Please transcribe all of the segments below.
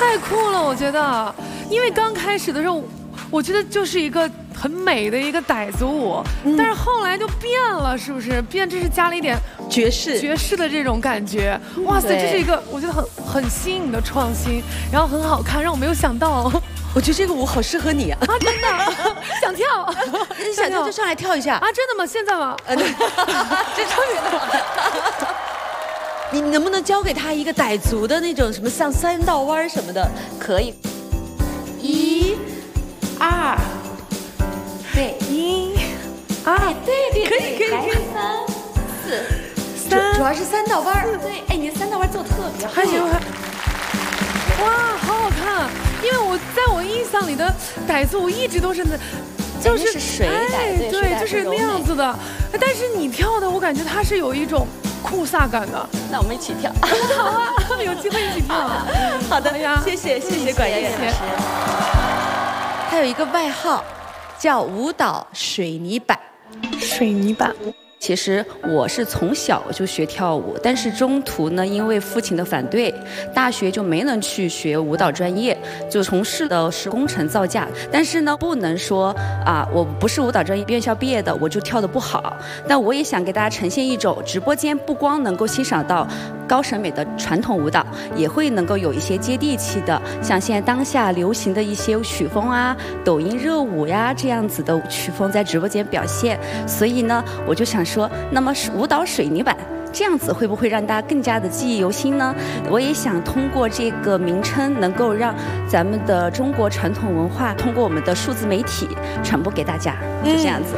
太酷了，我觉得，因为刚开始的时候，我觉得就是一个很美的一个傣族舞，但是后来就变了，是不是？这是加了一点爵士的这种感觉。哇塞，这是一个我觉得很新颖的创新，然后很好看，让我没有想到。 我觉得这个舞好适合你啊！ 啊，真的想跳， 你想跳就上来跳一下啊！真的吗？现在吗？ 这终于了。你能不能教给他一个傣族的那种什么像3道弯什么的？可以。1、2，对，1、2，对，可以。3、4，主要是3道弯。对，哎，你的3道弯做的特别好。 还行。哇，好好看！因为在我印象里的傣族舞一直都是就是水傣， 对，就是那样子的。但是你跳的，我感觉它是有一种酷飒感的。 那我们一起跳。 好啊，有机会一起跳。 好的呀，谢谢管乐老师。他有一个外号，叫舞蹈水泥板。 水泥板。 其实我是从小就学跳舞，但是中途呢，因为父亲的反对，大学就没能去学舞蹈专业，就从事的是工程造价。但是呢，不能说我不是舞蹈专业院校毕业的，我就跳得不好。但我也想给大家呈现一种直播间不光能够欣赏到高审美的传统舞蹈，也会能够有一些接地气的，像现在当下流行的一些曲风啊、抖音热舞呀这样子的曲风在直播间表现。所以呢，我就想说，那么舞蹈水泥板这样子会不会让大家更加的记忆犹新呢？我也想通过这个名称，能够让咱们的中国传统文化通过我们的数字媒体传播给大家，就这样子。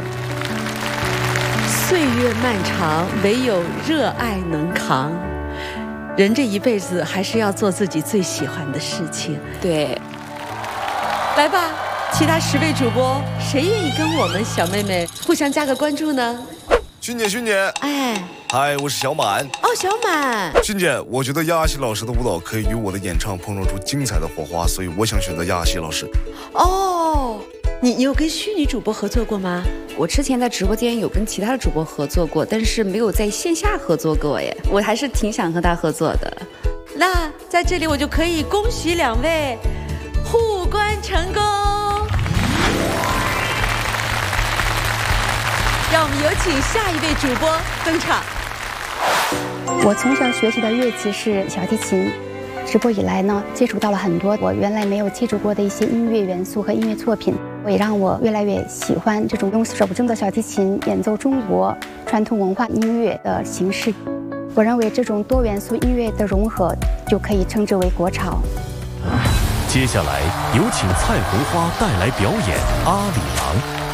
岁月漫长，唯有热爱能扛。人这一辈子还是要做自己最喜欢的事情。 对， 来吧，其他10位主播，谁愿意跟我们小妹妹互相加个关注呢？ 迅姐， 哎， 嗨，我是小满。 哦，小满。 迅姐，我觉得亚西老师的舞蹈可以与我的演唱碰撞出精彩的火花，所以我想选择亚西老师。 哦，你有跟虚拟主播合作过吗？ 我之前在直播间有跟其他的主播合作过，但是没有在线下合作过耶。我还是挺想和他合作的。 那在这里我就可以恭喜2位互关成功。让我们有请下一位主播登场。 我从小学习的乐器是小提琴，直播以来呢，接触到了很多我原来没有接触过的一些音乐元素和音乐作品，也让我越来越喜欢这种用手中的小提琴演奏中国传统文化音乐的形式。我认为这种多元素音乐的融合就可以称之为国潮。 接下来有请蔡红花带来表演《阿里郎》。